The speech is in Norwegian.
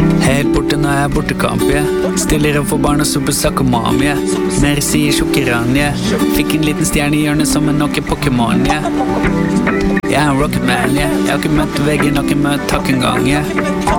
Helt borte når jeg er bortekamp, Stiller opp for barn og super sakkomam, Merci sjokkeran, Fikk en liten stjerne i hjørnet som en noe Pokémon, Jeg er en rocketman, Jeg har ikke møtt veggen, har ikke møtt takk en gang,